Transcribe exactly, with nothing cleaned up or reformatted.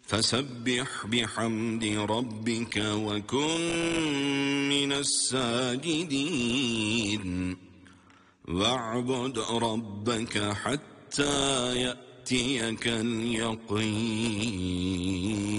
فسبح بحمد ربك وكن من الساجدين واعبد ربك حتى يأتيك اليقين